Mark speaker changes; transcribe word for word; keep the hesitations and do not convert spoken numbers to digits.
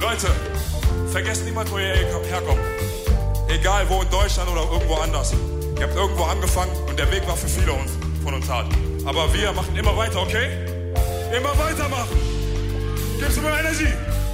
Speaker 1: Leute, vergesst niemals, wo ihr herkommt. Egal wo, in Deutschland oder irgendwo anders. Ihr habt irgendwo angefangen und der Weg war für viele uns, von uns hart. Aber wir machen immer weiter, okay? Immer weitermachen. Gib's mir Energie.